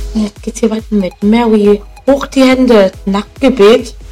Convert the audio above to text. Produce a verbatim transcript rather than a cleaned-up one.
Jetzt geht's hier weiter mit Mary. Hoch die Hände, Nacktgebet.